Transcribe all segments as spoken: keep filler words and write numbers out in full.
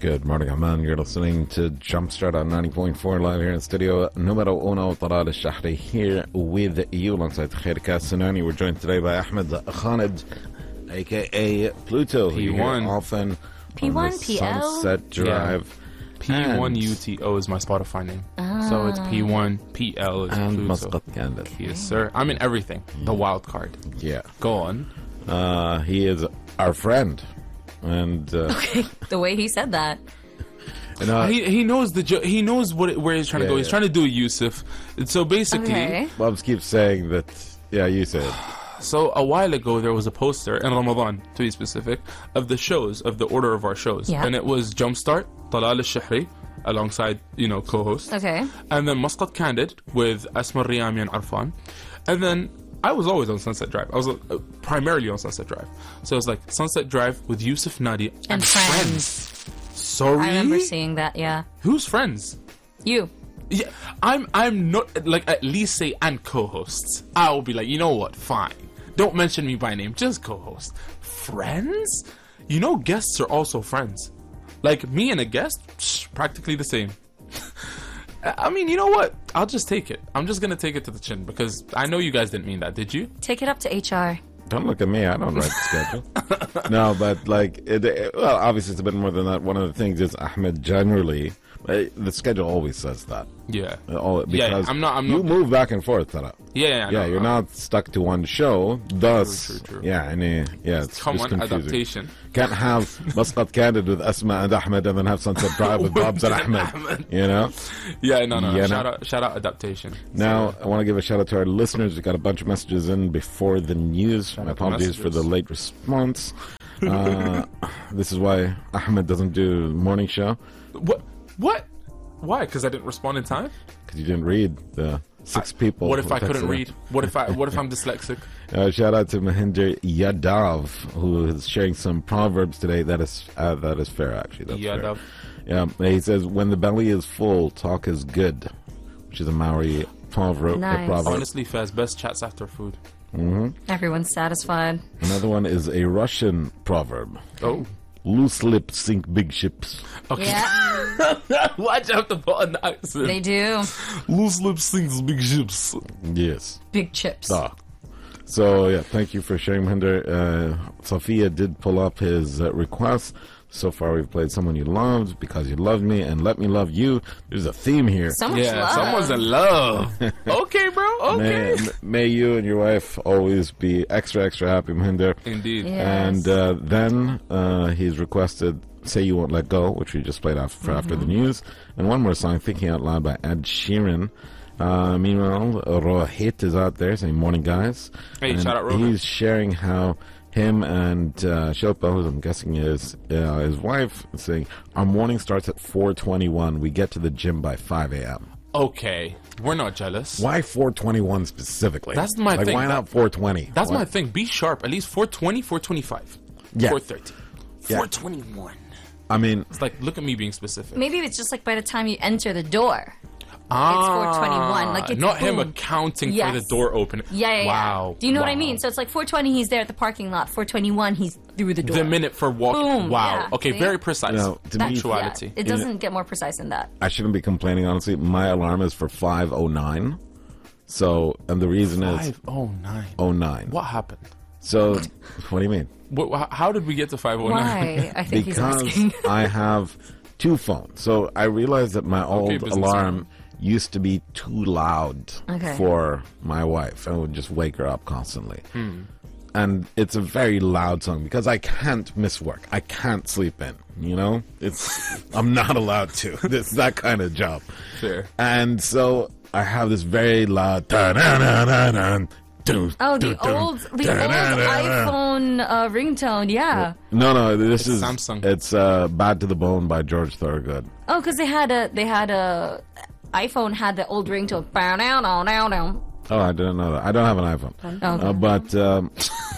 Good morning, Aman. You're listening to Jumpstart on ninety point four live here in studio. Numero uno, Talal al-Shahri here with you alongside Khairka Sunani. We're joined today by Ahmed Khalid, a k a. Pluto. P one. Often P one, on P L? Sunset Drive. Yeah. P one U T O is my Spotify name. Ah. So it's P one, P L is And Pluto. Muscat Candid. Yes, sir. I'm in everything. The wild card. Yeah. Go on. Uh, he is our friend. And uh, Okay, the way he said that. and, uh, he he knows the jo- he knows what it, where he's trying Yeah, to go. He's yeah. trying to do a Yusuf. And so basically, Okay. Bubs keeps saying that. Yeah, you said. so a while ago there was a poster in Ramadan, to be specific, of the shows, of the order of our shows, Yeah. and it was Jumpstart, Talal al-Shahri, alongside you know co-host, Okay. and then Muscat Candid with Asma Riyami and Arfan, and then I was always on Sunset Drive. I was uh, primarily on Sunset Drive, so it was like Sunset Drive with Yusuf Nadi and, And friends. Sorry, I remember seeing that, yeah. who's friends? You. Yeah, I'm. I'm not like at least say and co-hosts. I will be like, you know what? Fine. Don't mention me by name. Just co-host. Friends? You know, guests are also friends. Like me and a guest, psh, practically the same. I mean, you know what? I'll just take it. I'm just gonna take it to the chin because I know you guys didn't mean that, did you? Take it up to H R. Don't look at me. I don't write the schedule. No, but like, it, it, well, obviously it's a bit more than that. One of the things is Ahmed generally, uh, the schedule always says that. Yeah. Uh, All, Yeah, because I'm not- I'm you not- move back and forth, Tara. Yeah, yeah, Yeah, no, you're no. not stuck to one show. Thus, True, true, true. yeah, and uh, yeah, it's Come just on, confusing. adaptation. Can't have Muscat Candid with Asma and Ahmed and then have Sunset Drive with Bobs and Ahmed. You know? Yeah, no, no, no. Yeah, shout no. out, shout out, adaptation. Now, I want to give a shout out to our listeners. We got a bunch of messages in before the news. My out to apologies for the messages. late response. Uh, this is why Ahmed doesn't do morning show, What? What? Why? Because I didn't respond in time. because you didn't read the six people. What if who I couldn't texted in. read? What if I? What if I'm dyslexic? Uh, shout out to Mahinder Yadav, who is sharing some proverbs today. That is uh, that is fair, actually. That's Yadav. fair. Yeah, he says, "When the belly is full, talk is good," which is a Maori proverb. Nice. proverb. Honestly, Faz, best chats after food. Everyone's satisfied. Another one is a Russian proverb: Oh. "Loose lips sink big ships." Okay. Yeah, Why'd you have to put an accent? they do. Loose lips sinks big ships. Yes. Big chips. Ah. So yeah, thank you for sharing, Mahinder. Uh, Sophia did pull up his uh, request. So far, we've played "Someone You Loved," "Because You Loved Me," and "Let Me Love You." There's a theme here. So much Yeah, love. someone's in love. Okay, bro. Okay. May, may you and your wife always be extra, extra happy, Mahinder. Indeed. Yeah. Yes. And uh, then uh, he's requested "Say You Won't Let Go," which we just played after, for after the news. And one more song, "Thinking Out Loud" by Ed Sheeran. Uh, meanwhile, Rohit is out there saying, "Morning, guys." Hey, and shout out Rohit. He's sharing how him and uh, Shilpa, who I'm guessing is uh, his wife, is saying, "Our morning starts at four twenty-one. We get to the gym by five a.m. Okay. We're not jealous. Why four twenty-one specifically? That's my like, thing. Why not four twenty? That's Why- my thing. Be sharp. At least four twenty, four twenty-five. Yeah. four thirty. Yeah. four twenty-one. I mean, It's like, look at me being specific. Maybe it's just like by the time you enter the door. Ah, four twenty-one, like it's not him boom. accounting for Yes. the door opening. Yeah, yeah, yeah. Wow. Do you know what I Wow. mean? So it's like four twenty, he's there at the parking lot. four twenty-one, he's through the door. The minute for walking. Boom, Wow. yeah, Okay, see? very precise. No, to me- Punctuality. Yeah, it doesn't get more precise than that. I shouldn't be complaining, honestly. My alarm is for five oh nine. So, and the reason is five oh nine. oh nine. What happened? So, what do you mean? What, wh- how did we get to five oh nine? Why? I think he's Because asking. I have two phones. So, I realized that my old business alarm used to be too loud Okay. for my wife. I would just wake her up constantly. Hmm. And it's a very loud song because I can't miss work. I can't sleep in, you know? It's I'm not allowed to. It's that kind of job. Fair. And so I have this very loud da-na-na-na-na, doo, Oh, doo, the doo, old, the old da-na-na-na. iPhone uh, ringtone, yeah. No, no, this is Samsung. It's uh, "Bad to the Bone" by George Thorogood. Oh, because they had a, they had a, iPhone had the old ringtone. Bow down, down, down, down. Oh, I didn't know that. I don't have an iPhone, Okay. uh, but um,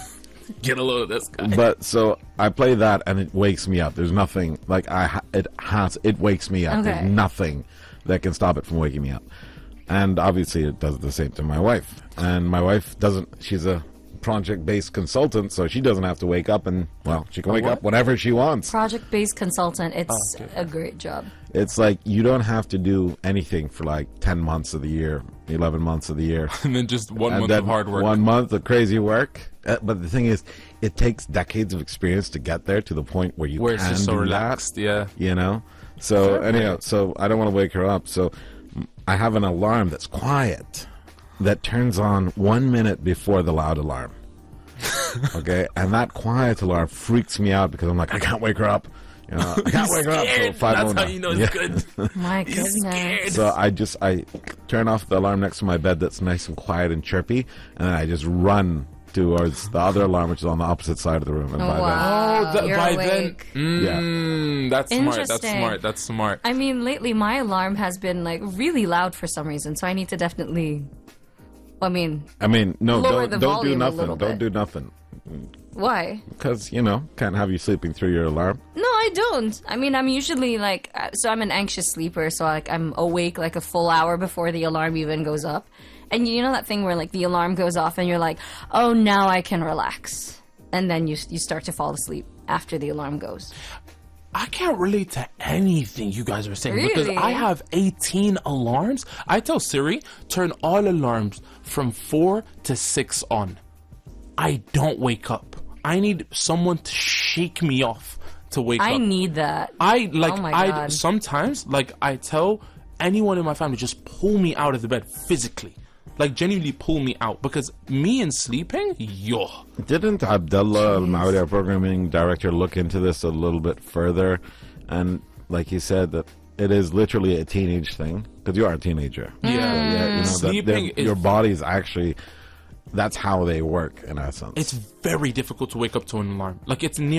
Get a load of this guy. but so I play that and it wakes me up. There's nothing like I ha- it has it wakes me up. Okay. There's nothing that can stop it from waking me up. And obviously, it does the same to my wife. And my wife doesn't. She's a project-based consultant, so she doesn't have to wake up and, well, she can wake what? up whenever she wants. Project-based consultant. It's Oh, okay. a great job. It's like you don't have to do anything for like ten months of the year, eleven months of the year. And then just one And month then of hard work. One month of crazy work. Uh, but the thing is, it takes decades of experience to get there to the point where you where it's can just so do relaxed. Yeah. that. You know. So anyhow, so I don't want to wake her up. So mm, I have an alarm that's quiet, that turns on one minute before the loud alarm. Okay, and that quiet alarm freaks me out because I'm like, I can't wake her up. You know, I can't wake her up. So Scared. five That's oh how nine. you know it's Yeah. good. My He's goodness. scared. So I just I turn off the alarm next to my bed that's nice and quiet and chirpy, and then I just run towards the other alarm, which is on the opposite side of the room. And Oh, by then, wow. Oh, that, You're by awake. then, mm, that's smart. That's Interesting. smart. That's smart. I mean, lately my alarm has been like really loud for some reason, so I need to definitely. I mean, I mean, no, Lower don't, the don't do volume a nothing. little Don't bit. do nothing. why? Because, you know, can't have you sleeping through your alarm. No, I don't. I mean, I'm usually like, uh, so I'm an anxious sleeper, so like I'm awake like a full hour before the alarm even goes up. And you know that thing where like the alarm goes off and you're like, oh, now I can relax. And then you you start to fall asleep after the alarm goes. I can't relate to anything you guys are saying because Really? I have eighteen alarms. I tell Siri, turn all alarms from four to six on. I don't wake up. I need someone to shake me off to wake I up. need that. I like Oh my I God. sometimes like I tell anyone in my family just pull me out of the bed physically. Like genuinely pull me out because me and sleeping, yo. Didn't Abdullah Al Maudi, our programming director, look into this a little bit further? And like he said, that it is literally a teenage thing because you are a teenager. Yeah. Yeah, you know, that Sleeping they're- is your body's actually, that's how they work in essence. It's very difficult to wake up to an alarm. Like it's near